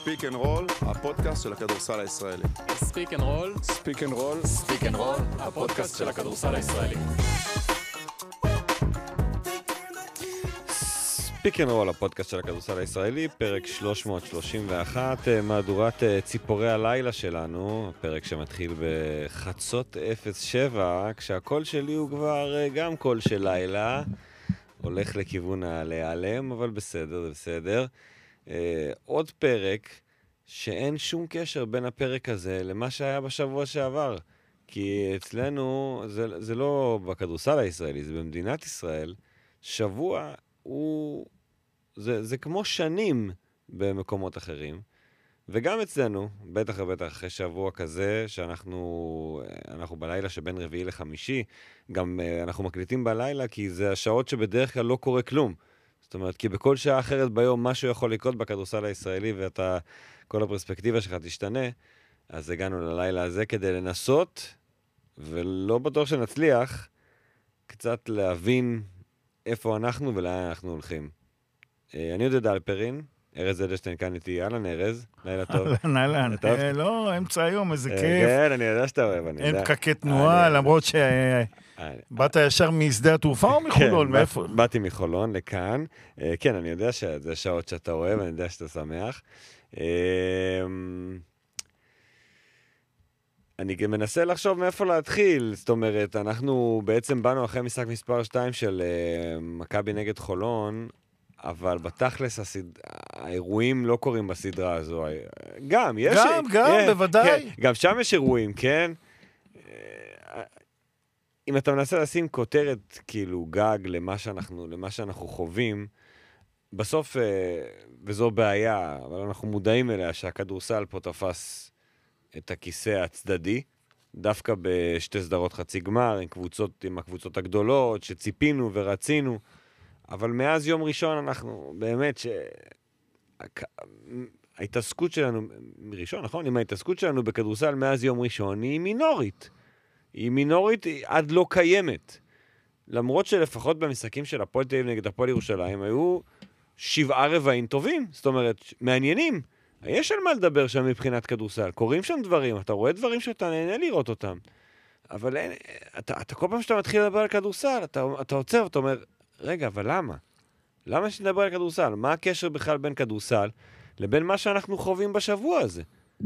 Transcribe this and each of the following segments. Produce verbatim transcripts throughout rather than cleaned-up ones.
ספיק אנד רול, הפודקאסט של הכדורסל הישראלי. ספיק אנד רול, ספיק אנד רול, ספיק אנד רול, הפודקאסט של הכדורסל הישראלי. ספיק אנד רול, הפודקאסט של הכדורסל הישראלי, פרק שלוש מאות שלושים ואחת, מהדורת ציפורי הלילה שלנו, פרק שמתחיל בחצות אפס שבע, כשהקול שלי הוא כבר גם קול של לילה, הולך לכיוון הלהיעלם, אבל בסדר, זה בסדר. Uh, עוד פרק שאין שום קשר בין הפרק הזה למה שהיה בשבוע שעבר. כי אצלנו, זה, זה לא בכדורסל הישראלי, זה במדינת ישראל. שבוע הוא... זה, זה כמו שנים במקומות אחרים. וגם אצלנו, בטח ובטח אחרי שבוע כזה, שאנחנו אנחנו בלילה שבין רביעי לחמישי, גם uh, אנחנו מקליטים בלילה, כי זה השעות שבדרך כלל לא קורה כלום. זאת אומרת, כי בכל שעה אחרת ביום משהו יכול לקרות בכדורסל הישראלי, ואתה, כל הפרספקטיבה שלך תשתנה, אז הגענו ללילה הזה כדי לנסות, ולא בטוח שנצליח, קצת להבין איפה אנחנו ולאן אנחנו הולכים. אני יודע דל פרין, ארז אדלשטיין כאן איתי, אהלן ארז, לילה טוב. אהלן, אהלן, לא, אמצע היום, איזה כיף. כן, אני יודע שאתה אוהב, אני יודע. אין פקקי תנועה, למרות ש... באת ישר משדה התעופה או מחולון? מאיפה? באתי מחולון לכאן. כן, אני יודע שזה שעות שאתה אוהב, אני יודע שאתה שמח. אני גם מנסה לחשוב מאיפה להתחיל. זאת אומרת, אנחנו בעצם באנו אחרי משחק מספר שתיים של מכבי נגד חולון, אבל בתכלס הסד... האירועים לא קורים בסדרה הזו. גם, יש... גם, גם, כן, בוודאי. כן. גם שם יש אירועים, כן? אם אתה מנסה לשים כותרת, כאילו, גג למה שאנחנו, למה שאנחנו חווים, בסוף, וזו בעיה, אבל אנחנו מודעים אליה שהכדורסל פה תפס את הכיסא הצדדי, דווקא בשתי סדרות חצי גמר, עם קבוצות, עם הקבוצות הגדולות, שציפינו ורצינו, אבל מאז יום ראשון אנחנו, באמת, ש... ההתעסקות שלנו, מראשון, נכון? עם ההתעסקות שלנו בכדורסל מאז יום ראשון, היא מינורית. היא מינורית עד לא קיימת. למרות שלפחות במשחקים של הפועל תל אביב נגד הפועל ירושלים, היו שבעה רבעים טובים. זאת אומרת, מעניינים. יש על מה לדבר שם מבחינת כדורסל. קוראים שם דברים, אתה רואה דברים שאתה נהנה לראות אותם. אבל אין, אתה, אתה כל פעם שאתה מתחיל לדבר על כדורסל, אתה, אתה עוצר ואתה אומר, רגע, אבל למה? למה שנדבר על כדורסל? מה הקשר בכלל בין כדורסל לבין מה שאנחנו חווים בשבוע הזה?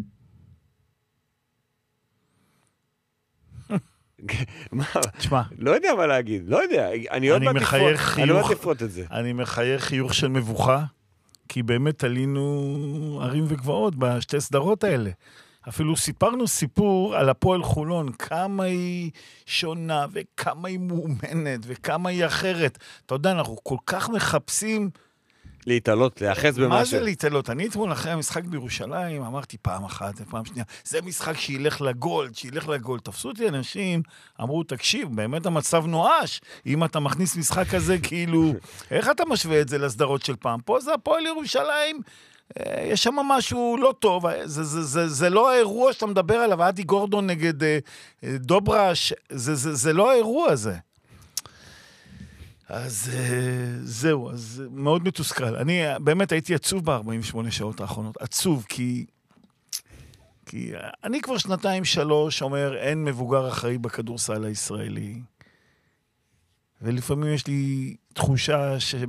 תשמע, לא יודע מה להגיד, לא יודע, אני עוד מעט לפרוט את זה. אני מחייך חיוך של מבוכה, כי באמת עלינו ערים וגבעות בשתי סדרות האלה. אפילו סיפרנו סיפור על הפועל חולון, כמה היא שונה וכמה היא מאומנת וכמה היא אחרת. אתה יודע, אנחנו כל כך מחפשים... להתעלות, להיאחז במשהו. מה זה להתעלות? אני אתמול אחרי המשחק בירושלים, אמרתי פעם אחת ופעם שנייה, זה משחק שילך לגול, שילך לגול. תפסו אותי אנשים, אמרו, תקשיב, באמת המצב נואש, אם אתה מכניס משחק כזה, כאילו, איך אתה משווה את זה לסדרות של פעם? פה זה הפועל ירושלים, יש שם משהו לא טוב, זה, זה, זה, זה לא האירוע שאתה מדבר עליו, אדי גורדון נגד דוברש, זה, זה, זה לא האירוע הזה. אז זהו, אז מאוד מתוסכל. אני באמת הייתי עצוב ב-ארבעים ושמונה שעות האחרונות. עצוב, כי... כי אני כבר שנתיים שלוש אומר, אין מבוגר אחראי בכדורסל הישראלי. ולפעמים יש לי תחושה ש...